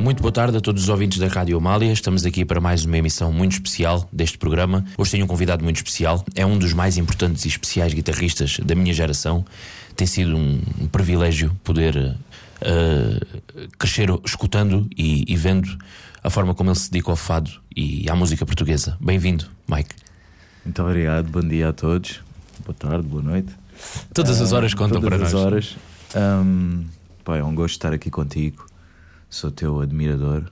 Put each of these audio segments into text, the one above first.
Muito boa tarde a todos os ouvintes da Rádio Amália. Estamos aqui para mais uma emissão muito especial deste programa. Hoje tenho um convidado muito especial. É um dos mais importantes e especiais guitarristas da minha geração. Tem sido um privilégio poder crescer escutando e vendo a forma como ele se dedica ao fado e à música portuguesa. Bem-vindo, Mike. Muito obrigado, bom dia a todos. Boa tarde, boa noite. Todas as horas contam para nós. Todas as horas. É um gosto estar aqui contigo. Sou teu admirador.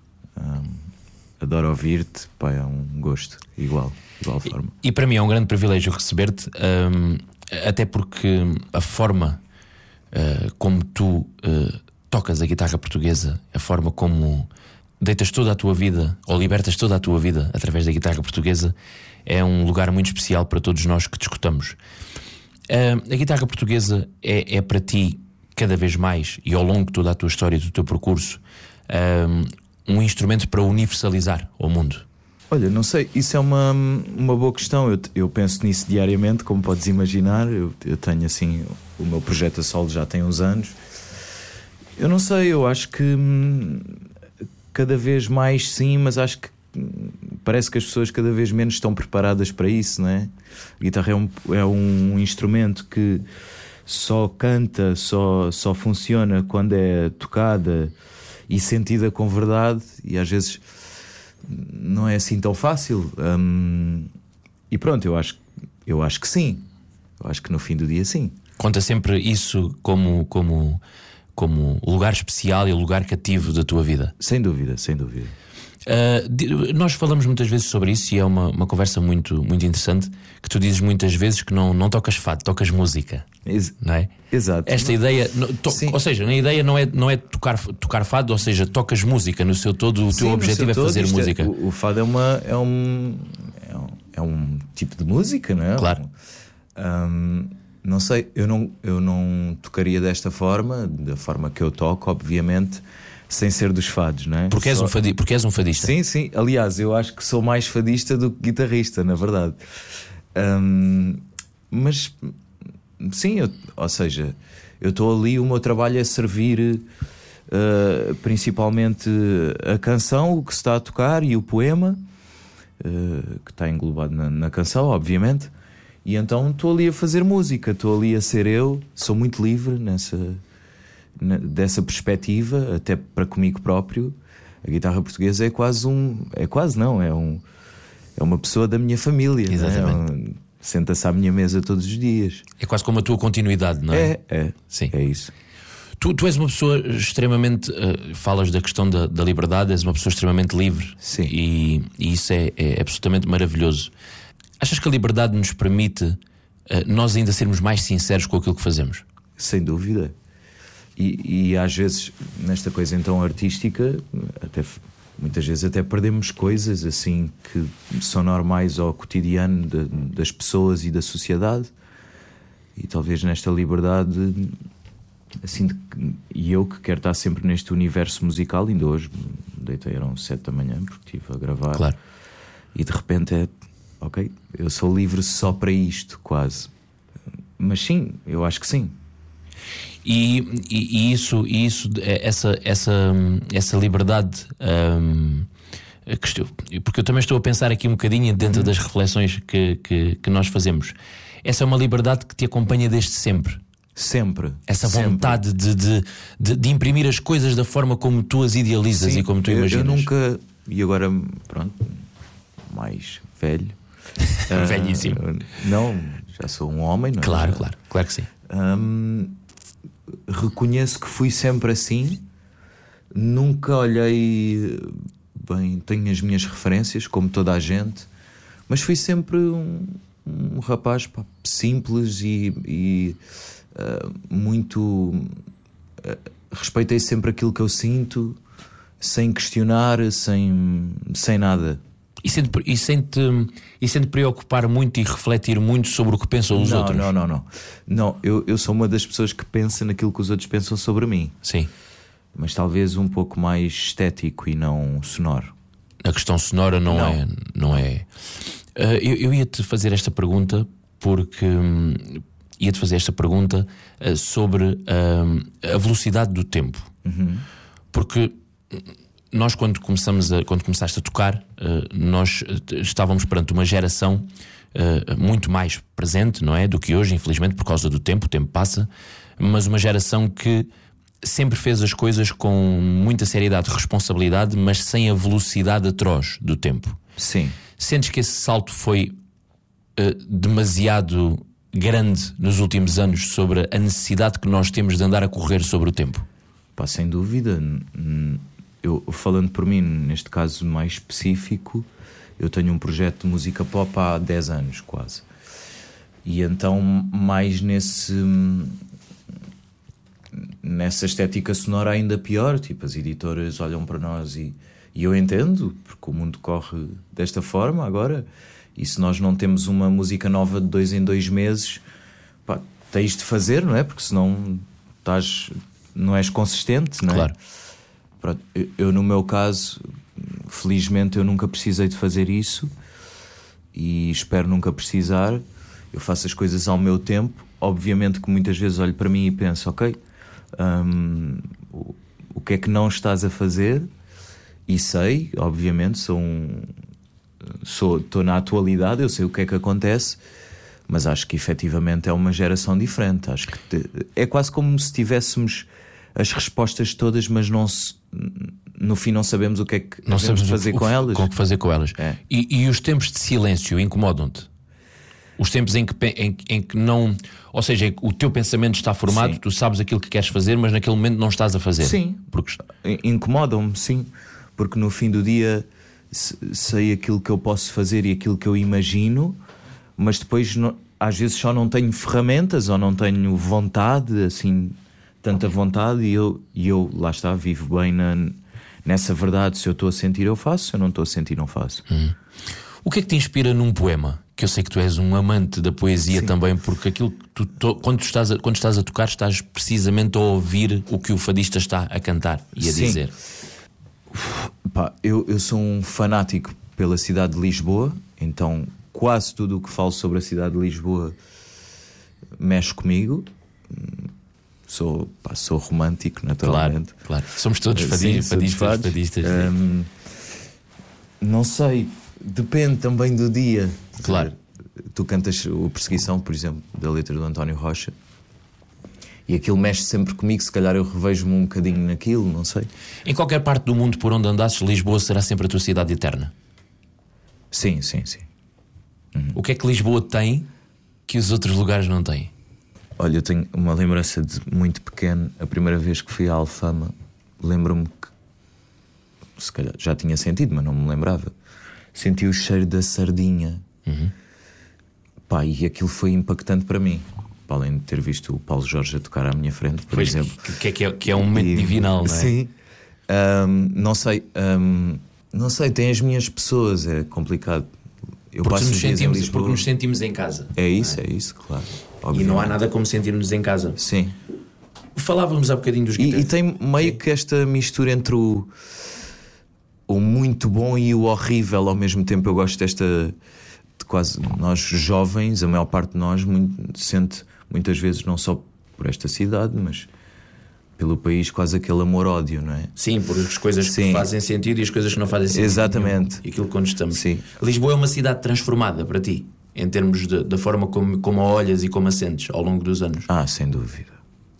Adoro ouvir-te. É um gosto, igual forma. E para mim é um grande privilégio receber-te, até porque a forma como tu tocas a guitarra portuguesa, a forma como deitas toda a tua vida, ou libertas toda a tua vida através da guitarra portuguesa, é um lugar muito especial para todos nós que te escutamos. A guitarra portuguesa é para ti, cada vez mais, e ao longo de toda a tua história e do teu percurso, um instrumento para universalizar ao mundo? Olha, não sei, isso é uma boa questão. Eu penso nisso diariamente, como podes imaginar. Eu tenho assim, o meu projeto a solo já tem uns anos. Eu não sei, eu acho que cada vez mais sim, mas acho que parece que as pessoas cada vez menos estão preparadas para isso, não é? A guitarra é um instrumento que só canta, só funciona quando é tocada e sentida com verdade, e às vezes não é assim tão fácil. E pronto, eu acho que sim. Eu acho que no fim do dia sim. Conta sempre isso como lugar especial e lugar cativo da tua vida? Sem dúvida, sem dúvida. Nós falamos muitas vezes sobre isso, e é uma conversa muito, muito interessante, que tu dizes muitas vezes que não tocas fado, tocas música, não é? Exato. Esta ideia, ou seja, a ideia não é tocar fado, ou seja, tocas música no seu todo, o teu objetivo é fazer música. O fado é um tipo de música, não é? Claro. Não sei, eu não tocaria desta forma, da forma que eu toco, obviamente, sem ser dos fados, não é? Porque és um fadista. Sim. Aliás, eu acho que sou mais fadista do que guitarrista, na verdade. Mas sim, ou seja, eu estou ali, o meu trabalho é servir principalmente a canção, o que se está a tocar, e o poema, que está englobado na canção, obviamente. E então estou ali a fazer música, estou ali a ser eu, sou muito livre dessa perspectiva, até para comigo próprio. A guitarra portuguesa é uma pessoa da minha família. Exatamente. Senta-se à minha mesa todos os dias. É quase como a tua continuidade, não é? Sim. É isso. Tu és uma pessoa extremamente, falas da questão da liberdade, és uma pessoa extremamente livre. Sim. E isso é absolutamente maravilhoso. Achas que a liberdade nos permite nós ainda sermos mais sinceros com aquilo que fazemos? Sem dúvida. E às vezes, nesta coisa então artística, muitas vezes até perdemos coisas assim que são normais ao cotidiano das pessoas e da sociedade. E talvez nesta liberdade, assim, e eu que quero estar sempre neste universo musical, ainda hoje deitei, eram 7 da manhã, porque estive a gravar. Claro. E de repente ok, eu sou livre só para isto, quase. Mas sim, eu acho que sim. E essa liberdade, porque eu também estou a pensar aqui um bocadinho dentro das reflexões que nós fazemos. Essa é uma liberdade que te acompanha desde sempre. Sempre. Essa vontade de imprimir as coisas da forma como tu as idealizas. Sim, e como tu imaginas. Eu nunca, e agora pronto, mais velho. Velhíssimo. Não, já sou um homem, não é? Claro que sim. Reconheço que fui sempre assim. Nunca olhei bem, tenho as minhas referências, como toda a gente, mas fui sempre um rapaz simples e muito. Respeitei sempre aquilo que eu sinto, sem questionar, sem nada. E sem te preocupar muito e refletir muito sobre o que pensam os outros? Não, eu sou uma das pessoas que pensa naquilo que os outros pensam sobre mim. Sim. Mas talvez um pouco mais estético e não sonoro. A questão sonora não é. Eu ia-te fazer esta pergunta porque ia-te fazer esta pergunta sobre a velocidade do tempo. Uhum. Porque nós quando começaste a tocar, nós estávamos perante uma geração muito mais presente, não é? Do que hoje, infelizmente, por causa do tempo. O tempo passa, mas uma geração que sempre fez as coisas com muita seriedade e responsabilidade, mas sem a velocidade atroz do tempo. Sim. Sentes que esse salto foi demasiado grande nos últimos anos sobre a necessidade que nós temos de andar a correr sobre o tempo? Pá, sem dúvida. Eu, falando por mim, neste caso mais específico, eu tenho um projeto de música pop há 10 anos quase. E então mais nessa estética sonora ainda pior. Tipo, as editoras olham para nós e eu entendo, porque o mundo corre desta forma agora. E se nós não temos uma música nova de 2 em 2 meses, pá, tens de fazer, não é? Porque senão não és consistente, não é? Claro. Pronto, eu no meu caso, felizmente eu nunca precisei de fazer isso e espero nunca precisar. Eu faço as coisas ao meu tempo. Obviamente que muitas vezes olho para mim e penso, ok, o que é que não estás a fazer? E sei, obviamente, estou na atualidade, eu sei o que é que acontece, mas acho que efetivamente é uma geração diferente. Acho que é quase como se tivéssemos as respostas todas, mas no fim não sabemos o que é que não devemos fazer com elas. O que fazer com elas. É. E os tempos de silêncio incomodam-te? Os tempos em que não... Ou seja, o teu pensamento está formado, sim, tu sabes aquilo que queres fazer, mas naquele momento não estás a fazer. Sim, porque... incomodam-me, sim. Porque no fim do dia sei aquilo que eu posso fazer e aquilo que eu imagino, mas depois às vezes só não tenho ferramentas ou não tenho vontade, assim, tanta vontade, e eu lá está, vivo bem nessa verdade. Se eu estou a sentir, eu faço. Se eu não estou a sentir, não faço. O que é que te inspira num poema? Que eu sei que tu és um amante da poesia, sim, também, porque aquilo que quando estás a tocar, estás precisamente a ouvir o que o fadista está a cantar e a, sim, dizer. Pá, eu sou um fanático pela cidade de Lisboa, então quase tudo o que falo sobre a cidade de Lisboa mexe comigo. Sou romântico, naturalmente. Claro. Somos todos fadistas. Não sei, depende também do dia. Claro. Tu cantas o Perseguição, por exemplo, da letra do António Rocha, e aquilo mexe sempre comigo. Se calhar eu revejo-me um bocadinho naquilo, não sei. Em qualquer parte do mundo por onde andasses, Lisboa será sempre a tua cidade eterna? Sim. O que é que Lisboa tem que os outros lugares não têm? Olha, eu tenho uma lembrança de muito pequeno. A primeira vez que fui à Alfama, lembro-me que, se calhar já tinha sentido, mas não me lembrava, senti o cheiro da sardinha. Pá, e aquilo foi impactante para mim, para além de ter visto o Paulo Jorge a tocar à minha frente, por exemplo. Que é um momento divinal, não é? Sim. Não sei, tem as minhas pessoas, é complicado. Porque nos sentimos em casa. É isso, claro. Obviamente. E não há nada como sentir-nos em casa. Sim. Falávamos há bocadinho dos guitarristas. E tem meio, sim, que esta mistura entre o muito bom e o horrível ao mesmo tempo. Eu gosto desta... Quase nós jovens, a maior parte de nós sente muitas vezes, não só por esta cidade, mas pelo país, quase aquele amor-ódio, não é? Sim, por as coisas, sim, que fazem sentido e as coisas que não fazem sentido. Exatamente. E aquilo que onde estamos. Sim. Lisboa é uma cidade transformada para ti, em termos da forma como a olhas e como a sentes ao longo dos anos. Sem dúvida.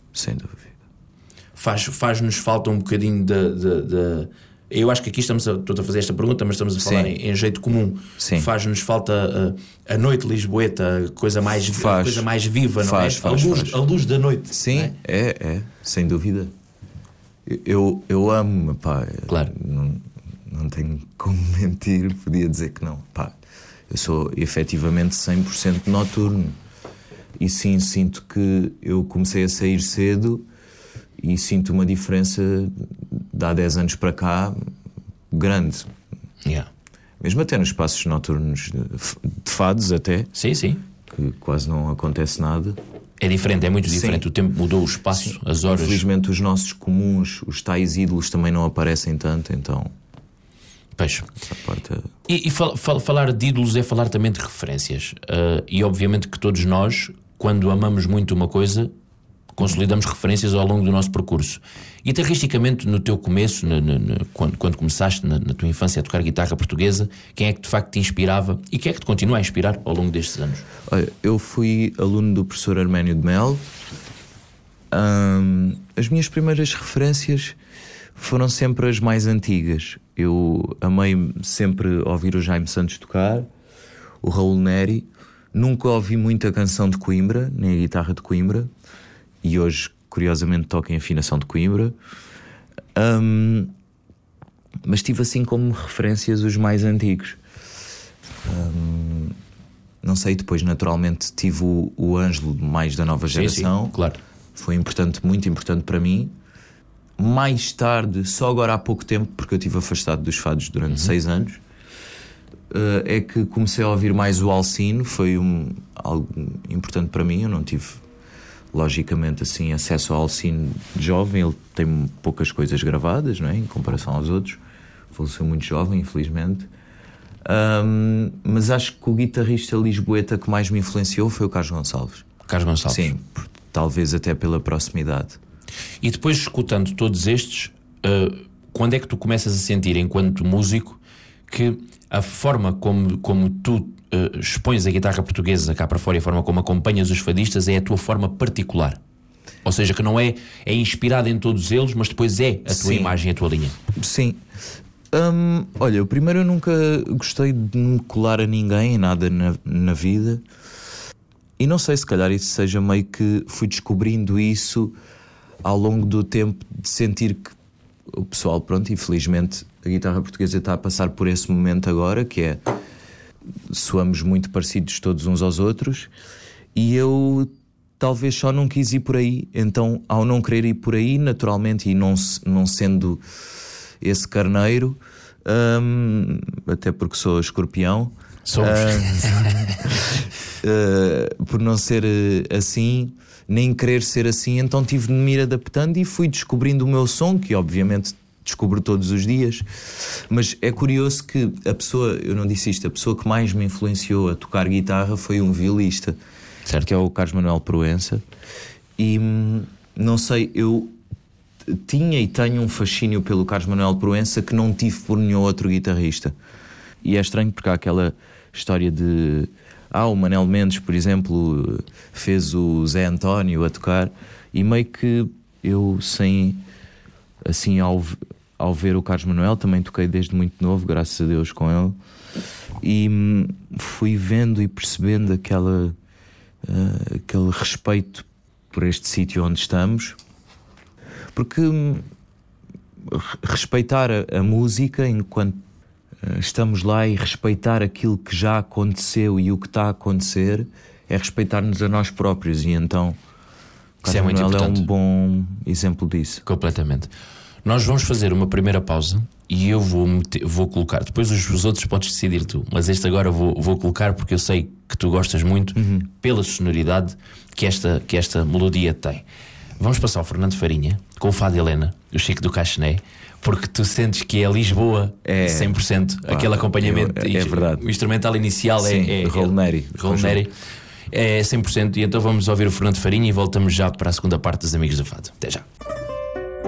Faz-nos falta um bocadinho eu acho que aqui estou a fazer esta pergunta, mas estamos a falar em jeito comum. Sim. Faz-nos falta a noite lisboeta, a coisa mais viva, não é? A luz da noite. Sim, é, sem dúvida. Eu amo, pá. Claro. Não tenho como mentir, podia dizer que não. Pá, eu sou efetivamente 100% noturno. E sim, sinto que eu comecei a sair cedo e sinto uma diferença de há 10 anos para cá grande. Yeah. Mesmo até nos espaços noturnos de fados até. Sim. Que quase não acontece nada. É diferente, é muito diferente. Sim. O tempo mudou, o espaço, sim, as horas. Infelizmente os nossos comuns, os tais ídolos também não aparecem tanto, então... Pois. Essa parte... E falar de ídolos é falar também de referências. E obviamente que todos nós, quando amamos muito uma coisa, consolidamos referências ao longo do nosso percurso. Guitarristicamente, no teu começo, quando começaste na tua infância a tocar guitarra portuguesa, quem é que de facto te inspirava e quem é que te continua a inspirar ao longo destes anos? Olha, eu fui aluno do professor Arménio de Mel. As minhas primeiras referências foram sempre as mais antigas. Eu amei sempre ouvir o Jaime Santos tocar, o Raul Neri. Nunca ouvi muita canção de Coimbra, nem a guitarra de Coimbra, e hoje, curiosamente, toco em afinação de Coimbra. Mas tive assim como referências os mais antigos. Não sei, depois naturalmente tive o Ângelo mais da nova geração. Sim, claro. Foi importante, muito importante para mim. Mais tarde, só agora há pouco tempo, porque eu estive afastado dos fados durante 6 anos, é que comecei a ouvir mais o Alcino. Foi algo importante para mim. Eu não tive, logicamente, assim, acesso ao Alcino de jovem. Ele tem poucas coisas gravadas, não é? Em comparação aos outros. Faleceu muito jovem, infelizmente. Mas acho que o guitarrista lisboeta que mais me influenciou foi o Carlos Gonçalves. Carlos Gonçalves. Sim, talvez até pela proximidade. E depois, escutando todos estes, quando é que tu começas a sentir, enquanto músico, que a forma como tu expões a guitarra portuguesa cá para fora e a forma como acompanhas os fadistas é a tua forma particular? Ou seja, que não é inspirada em todos eles, mas depois é a tua imagem, a tua linha. Sim. Olha, primeiro eu nunca gostei de me colar a ninguém em nada na vida. E não sei, se calhar isso seja meio que fui descobrindo isso ao longo do tempo, de sentir que o pessoal, pronto, infelizmente a guitarra portuguesa está a passar por esse momento agora, que é, soamos muito parecidos todos uns aos outros, e eu talvez só não quis ir por aí. Então, ao não querer ir por aí, naturalmente, e não sendo esse carneiro, até porque sou escorpião, por não ser assim, nem querer ser assim, então tive de me ir adaptando e fui descobrindo o meu som, que obviamente descubro todos os dias. Mas é curioso que a pessoa, eu não disse isto, a pessoa que mais me influenciou a tocar guitarra foi um violista, certo, que é o Carlos Manuel Proença. E não sei, eu tinha e tenho um fascínio pelo Carlos Manuel Proença que não tive por nenhum outro guitarrista. E é estranho porque há aquela história de o Manel Mendes, por exemplo, fez o Zé António a tocar, e meio que eu, sem assim, ao ver o Carlos Manuel, também toquei desde muito novo, graças a Deus, com ele, e fui vendo e percebendo aquele respeito por este sítio onde estamos, porque respeitar a música enquanto estamos lá, e respeitar aquilo que já aconteceu e o que está a acontecer, é respeitar-nos a nós próprios. E então o Carlos Manuel é um bom exemplo disso. Completamente. Nós vamos fazer uma primeira pausa e eu vou colocar, depois os outros podes decidir tu, mas este agora vou colocar porque eu sei que tu gostas muito, pela sonoridade que esta melodia tem. Vamos passar ao Fernando Farinha com o Fado Helena, o Chico do Cachené, porque tu sentes que é Lisboa 100%, aquele acompanhamento. É verdade. O instrumental inicial é Raul Neri. É 100%. E então vamos ouvir o Fernando Farinha e voltamos já para a segunda parte dos Amigos do Fado. Até já.